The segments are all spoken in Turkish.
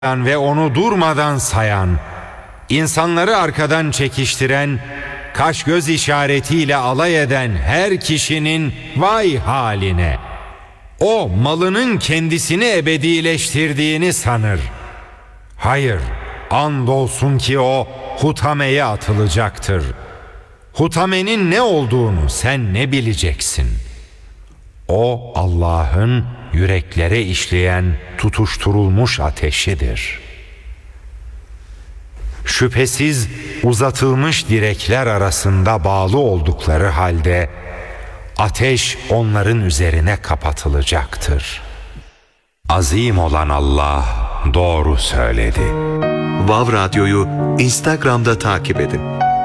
ve onu durmadan sayan, insanları arkadan çekiştiren, kaş göz işaretiyle alay eden her kişinin vay haline. O malının kendisini ebedileştirdiğini sanır. Hayır, andolsun ki o hutameye atılacaktır. Hutamenin ne olduğunu sen ne bileceksin? O Allah'ın yüreklere işleyen tutuşturulmuş ateşidir. Şüphesiz uzatılmış direkler arasında bağlı oldukları halde ateş onların üzerine kapatılacaktır. Azim olan Allah doğru söyledi. Vav Radyo'yu Instagram'da takip edin.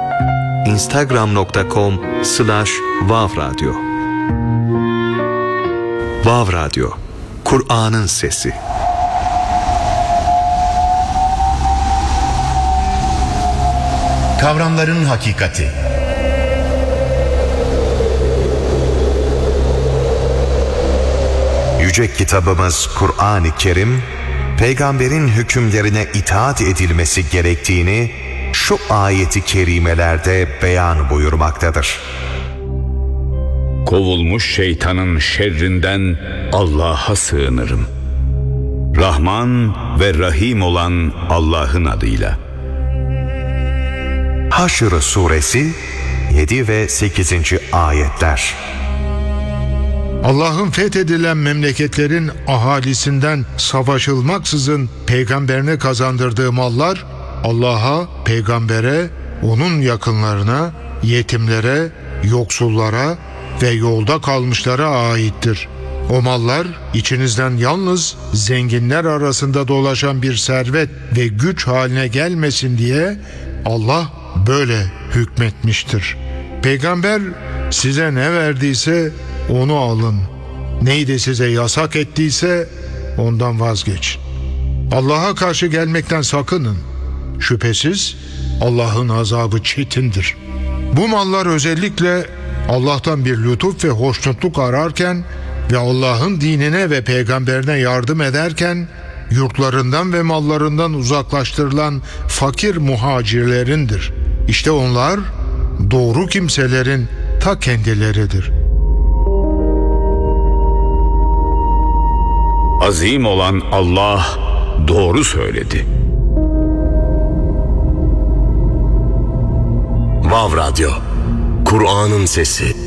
instagram.com/vavradyo. Vav Radyo, Kur'an'ın sesi. Kavramların hakikati. Yüce kitabımız Kur'an-ı Kerim, peygamberin hükümlerine itaat edilmesi gerektiğini şu ayeti kerimelerde beyan buyurmaktadır. Kovulmuş şeytanın şerrinden Allah'a sığınırım. Rahman ve Rahim olan Allah'ın adıyla. Haşr suresi 7 ve 8. ayetler. Allah'ın fethedilen memleketlerin ahalisinden savaşılmaksızın peygamberine kazandırdığı mallar Allah'a, peygambere, onun yakınlarına, yetimlere, yoksullara ve yolda kalmışlara aittir. O mallar içinizden yalnız zenginler arasında dolaşan bir servet ve güç haline gelmesin diye Allah böyle hükmetmiştir. Peygamber size ne verdiyse onu alın. Neydi size yasak ettiyse ondan vazgeçin. Allah'a karşı gelmekten sakının. Şüphesiz Allah'ın azabı çetindir. Bu mallar özellikle Allah'tan bir lütuf ve hoşnutluk ararken ve Allah'ın dinine ve peygamberine yardım ederken yurtlarından ve mallarından uzaklaştırılan fakir muhacirlerindir. İşte onlar doğru kimselerin ta kendileridir. Azim olan Allah doğru söyledi. Vav Radyo, Kur'an'ın sesi.